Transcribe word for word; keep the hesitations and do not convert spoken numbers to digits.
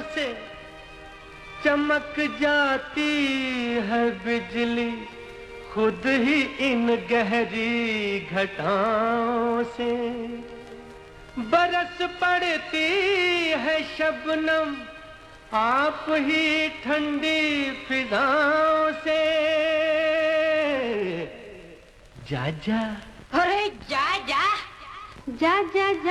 से चमक जाती है बिजली खुद ही इन गहरी घटाओं से। बरस पड़ती है शबनम आप ही ठंडी फिजाओं से। जा जा अरे जा जा जा जा जा